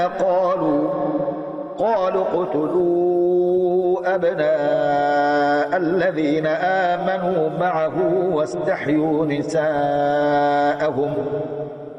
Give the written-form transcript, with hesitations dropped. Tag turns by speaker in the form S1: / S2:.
S1: قالوا اقتلوا أبناء الذين آمنوا معه واستحيوا نساءهم